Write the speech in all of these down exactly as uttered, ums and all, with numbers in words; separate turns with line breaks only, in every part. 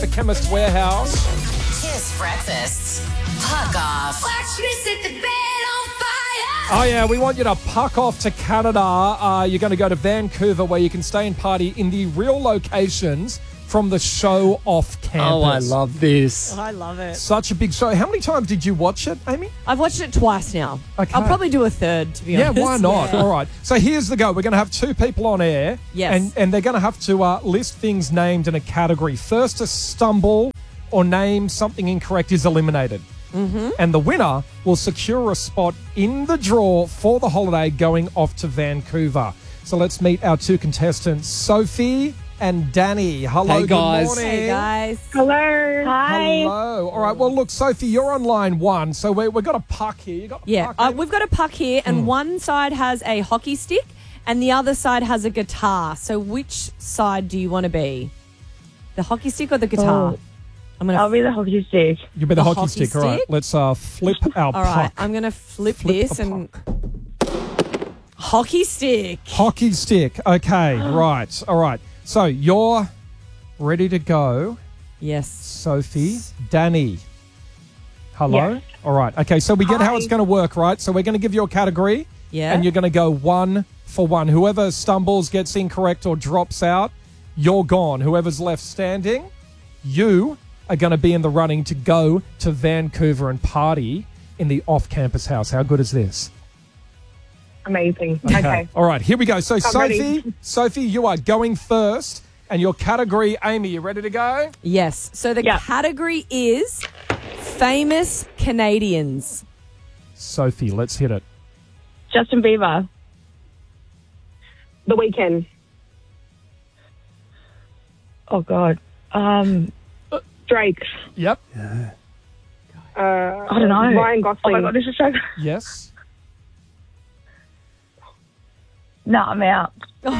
The Chemist Warehouse.
Kiss Breakfast. Puck off.
Watch me set the bed on fire.
Oh, yeah, we want you to puck off to Canada. Uh, you're going to go to Vancouver where you can stay and party in the real locations from the show off campus.
Oh, I love this.
I love it.
Such a big show. How many times did you watch it, Amy?
I've watched it twice now.
Okay.
I'll probably do a third, to be
Yeah,
honest.
why not?
Yeah.
All right. So here's the go. We're going to have two people on air.
Yes.
And, and they're going to have to uh, list things named in a category. First to stumble or name something incorrect is eliminated. Mm-hmm. And the winner will secure a spot in the draw for the holiday going off to Vancouver. So let's meet our two contestants, Sophie and Danny. Hello,
Hey, guys.
good morning.
Hey, guys.
Hello. Hi.
Hello. All right. Well, look, Sophie, you're on line one. So we, we've got a puck here. You got a
Yeah,
puck
uh,
here?
we've got a puck here, and one side has a hockey stick, and the other side has a guitar. So which side do you want to be? The hockey stick or the guitar?
Oh.
I'm gonna.
I'll be the hockey stick.
You'll be the,
the
hockey,
hockey
stick. All right.
stick?
Let's uh, flip our
All
puck.
right, I'm gonna flip,
Flip
this
the
and
puck.
hockey stick.
Hockey stick. Okay, right. All right. So you're ready to go,
Yes.
Sophie. Danny. Hello?
Yes.
All right. Okay, so we get how
Hi.
it's going to work, right? So we're going to give you a category.
Yeah.
And you're going to go one for one. Whoever stumbles, gets incorrect, or drops out, you're gone. Whoever's left standing, you are going to be in the running to go to Vancouver and party in the off-campus house. How good is this?
Amazing. Okay.
All right, here we go. So, Sophie,
ready.
Sophie, you are going first, and your category, Amy, you ready to go?
Yes. So the
Yeah.
category is famous Canadians.
Sophie, let's hit it.
Justin Bieber. The Weeknd. Oh God. Um, Drake.
Yep.
Uh, I don't know. Ryan Gosling. Oh my God, this is so.
Yes.
No, I'm out.
Oh,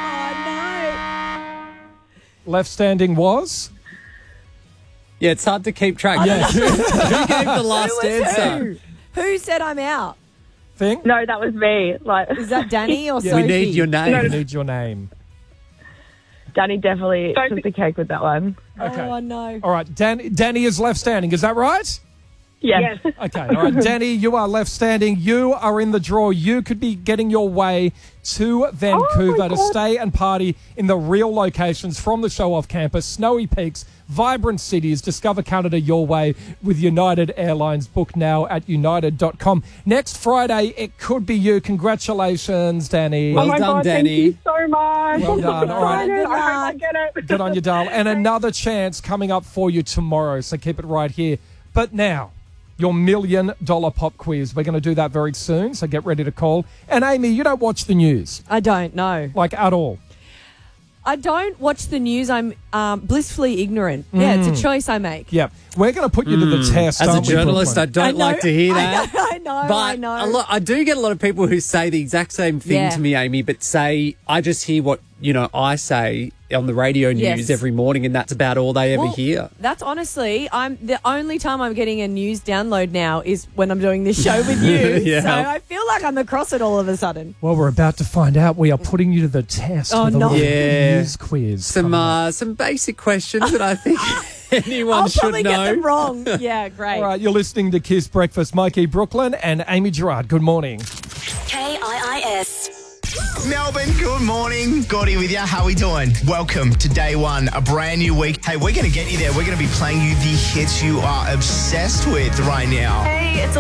Left standing was?
Yeah, it's hard to keep track.
Yes.
Who gave the
no.
last
Who was
answer?
who? Who said I'm out?
Thing?
No, that was me. Like,
Is that Danny or
Yeah.
Sophie?
We need your name.
I need your name.
Danny definitely took the cake with that one.
Okay.
Oh, no.
All right, Dan- Danny is left standing. Is that right?
Yes.
Okay, all right. Danny, you are left standing. You are in the draw. You could be getting your way to Vancouver
Oh,
to
God.
stay and party in the real locations from the show off campus, snowy peaks, vibrant cities. Discover Canada your way with United Airlines. Book now at united dot com. Next Friday, it could be you. Congratulations, Danny.
Well
oh my
done,
God,
Danny.
Thank you so much.
Well done. All right.
I
Good
hope I
luck.
get it.
Good on you, darling. And another chance coming up for you tomorrow, so keep it right here. But now, your million dollar pop quiz. We're going to do that very soon, so get ready to call. And Amy, you don't watch the news,
I don't know.
like at all.
I don't watch the news. I'm um, blissfully ignorant. Yeah, it's a choice I make.
Yeah, we're going to put you to the test.
As a
aren't we,
journalist, I
Brooklyn?
don't
I know,
like to hear
I
that.
know, I know,
But
I know.
A lot, I do get a lot of people who say the exact same thing
Yeah.
to me, Amy, but say I just hear what you know I say on the radio news
Yes.
every morning, and that's about all they ever
Well,
hear.
That's honestly, I'm the only time I'm getting a news download now is when I'm doing this show with you.
Yeah.
So I feel like I'm across it all of a sudden.
Well, we're about to find out. We are putting you to the test.
Oh,
with a
no.
little
Yeah.
news quiz.
Some
coming up.
uh, some basic questions that I think anyone
I'll
should
probably
know.
get them wrong. Yeah, great.
All right, you're listening to Kiss Breakfast. Mikey Brooklyn and Amy Gerard. Good morning.
K I I S.
Melbourne, good morning. Gordy with you. How we doing? Welcome to day one, a brand new week. Hey, we're going to get you there. We're going to be playing you the hits you are obsessed with right now.
Hey, it's